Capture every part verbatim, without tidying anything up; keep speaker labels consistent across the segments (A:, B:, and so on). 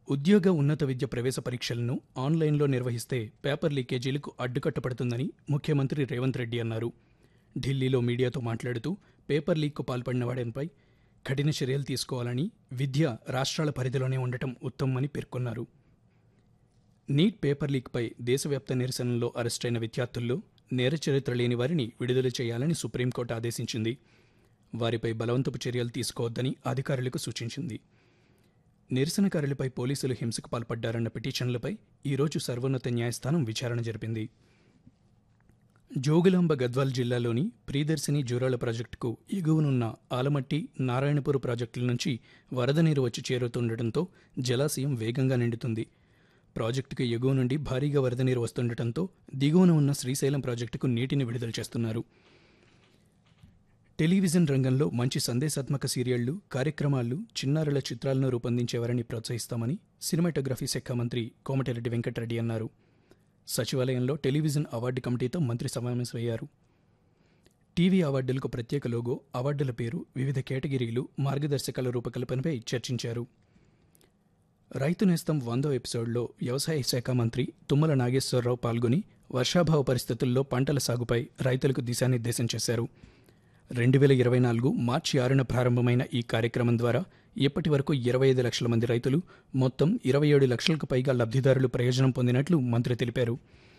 A: ఉద్యోగ ఉన్నత విద్య ప్రవేశ పరీక్షలను ఆన్లైన్లో నిర్వహిస్తే పేపర్ లీకేజీలకు అడ్డుకట్టపడుతుందని ముఖ్యమంత్రి రేవంత్ రెడ్డి అన్నారు. ఢిల్లీలో మీడియాతో మాట్లాడుతూ పేపర్ లీక్కు పాల్పడిన వాడిపై కఠిన చర్యలు తీసుకోవాలని, విద్య రాష్ట్రాల పరిధిలోనే ఉండటం ఉత్తమమని పేర్కొన్నారు. నీట్ పేపర్ లీక్పై దేశవ్యాప్త నిరసనల్లో అరెస్టైన విద్యార్థుల్లో నేర చరిత్ర లేని వారిని విడుదల చేయాలని సుప్రీంకోర్టు ఆదేశించింది. వారిపై బలవంతపు చర్యలు తీసుకోవద్దని అధికారులకు సూచించింది. నిరసనకారులపై పోలీసులు హింసకు పాల్పడ్డారన్న పిటిషన్లపై ఈరోజు సర్వోన్నత న్యాయస్థానం విచారణ జరిపింది. జోగులాంబ గద్వాల్ జిల్లాలోని ప్రియదర్శిని జూరాల ప్రాజెక్టుకు ఎగువనున్న ఆలమట్టి, నారాయణపూర్ ప్రాజెక్టుల నుంచి వరద నీరు వచ్చి చేరుతుండటంతో జలాశయం వేగంగా నిండుతుంది. ప్రాజెక్టుకు ఎగువ నుండి భారీగా వరద నీరు వస్తుండటంతో దిగువన ఉన్న శ్రీశైలం ప్రాజెక్టుకు నీటిని విడుదల చేస్తున్నారు. టెలివిజన్ రంగంలో మంచి సందేశాత్మక సీరియళ్లు, కార్యక్రమాలు, చిన్నారుల చిత్రాలను రూపొందించేవారిని ప్రోత్సహిస్తామని సినిమాటోగ్రఫీ శాఖ మంత్రి కోమటిరెడ్డి వెంకటరెడ్డి అన్నారు. సచివాలయంలో టెలివిజన్ అవార్డు కమిటీతో మంత్రి సమావేశమయ్యారు. టీవీ అవార్డులకు ప్రత్యేక లోగో, అవార్డుల పేరు, వివిధ కేటగిరీలు, మార్గదర్శకాల రూపకల్పనపై చర్చించారు. రైతు నేస్తం వందో ఎపిసోడ్లో వ్యవసాయ శాఖ మంత్రి తుమ్మల నాగేశ్వరరావు పాల్గొని వర్షాభావ పరిస్థితుల్లో పంటల సాగుపై రైతులకు దిశానిర్దేశం చేశారు. రెండు వేల ఇరవై నాలుగు మార్చి ఆరున ప్రారంభమైన ఈ కార్యక్రమం ద్వారా ఇప్పటి వరకు ఇరవై ఐదు లక్షల మంది రైతులు, మొత్తం ఇరవై ఏడు లక్షలకు పైగా లబ్ధిదారులు ప్రయోజనం పొందినట్లు మంత్రి తెలిపారు.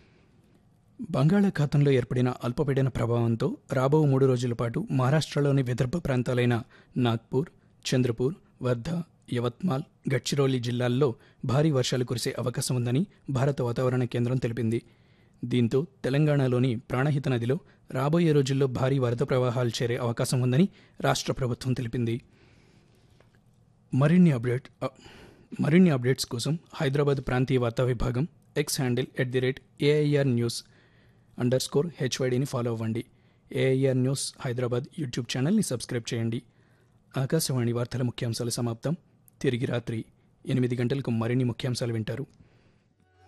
A: బంగాళాఖాతంలో ఏర్పడిన అల్పపీడన ప్రభావంతో రాబో మూడు రోజుల పాటు మహారాష్ట్రలోని విదర్భ ప్రాంతాలైన నాగ్పూర్, చంద్రపూర్, వర్ధా, యవత్మాల్, గడ్చిరోలి జిల్లాల్లో భారీ వర్షాలు కురిసే అవకాశం ఉందని భారత వాతావరణ కేంద్రం తెలిపింది. దీంతో తెలంగాణలోని ప్రాణహిత నదిలో రాబోయే రోజుల్లో భారీ వరద ప్రవాహాలు చేరే అవకాశం ఉందని రాష్ట్ర ప్రభుత్వం తెలిపింది. మరిన్ని అప్డేట్ మరిన్ని అప్డేట్స్ కోసం హైదరాబాద్ ప్రాంతీయ వార్తా విభాగం X handle at the rate AIR news under score హెచ్వైడిని follow అవ్వండి. ఏఐఆర్ న్యూస్ హైదరాబాద్ యూట్యూబ్ ఛానల్ని సబ్స్క్రైబ్ చేయండి. ఆకాశవాణి వార్తల ముఖ్యాంశాలు సమాప్తం. తిరిగి రాత్రి ఎనిమిది గంటలకు మరిన్ని ముఖ్యాంశాలు వింటారు.